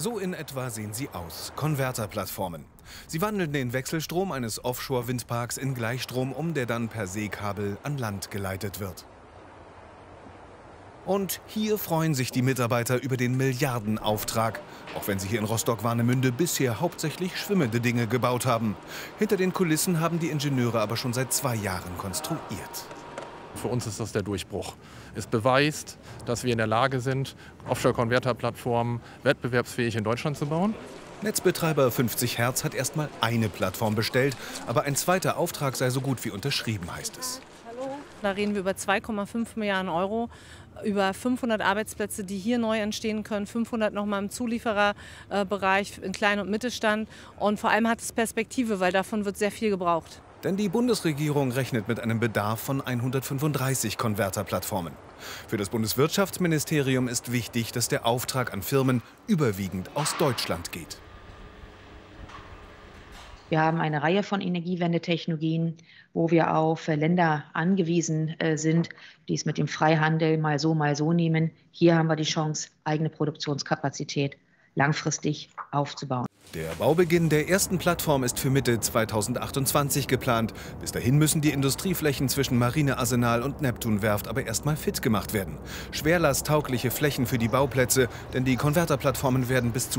So in etwa sehen sie aus, Konverterplattformen. Sie wandeln den Wechselstrom eines Offshore-Windparks in Gleichstrom um, der dann per Seekabel an Land geleitet wird. Und hier freuen sich die Mitarbeiter über den Milliardenauftrag, auch wenn sie hier in Rostock-Warnemünde bisher hauptsächlich schwimmende Dinge gebaut haben. Hinter den Kulissen haben die Ingenieure aber schon seit 2 Jahren konstruiert. Für uns ist das der Durchbruch. Es beweist, dass wir in der Lage sind, Offshore-Konverterplattformen wettbewerbsfähig in Deutschland zu bauen. Netzbetreiber 50 Hertz hat erstmal eine Plattform bestellt, aber ein zweiter Auftrag sei so gut wie unterschrieben, heißt es. Da reden wir über 2,5 Milliarden Euro, über 500 Arbeitsplätze, die hier neu entstehen können, 500 nochmal im Zuliefererbereich, in Klein- und Mittelstand. Und vor allem hat es Perspektive, weil davon wird sehr viel gebraucht. Denn die Bundesregierung rechnet mit einem Bedarf von 135 Konverterplattformen. Für das Bundeswirtschaftsministerium ist wichtig, dass der Auftrag an Firmen überwiegend aus Deutschland geht. Wir haben eine Reihe von Energiewendetechnologien, wo wir auf Länder angewiesen sind, die es mit dem Freihandel mal so nehmen. Hier haben wir die Chance, eigene Produktionskapazität langfristig aufzubauen. Der Baubeginn der ersten Plattform ist für Mitte 2028 geplant. Bis dahin müssen die Industrieflächen zwischen Marinearsenal und Neptunwerft aber erstmal fit gemacht werden. Schwerlasttaugliche Flächen für die Bauplätze, denn die Konverterplattformen werden bis zu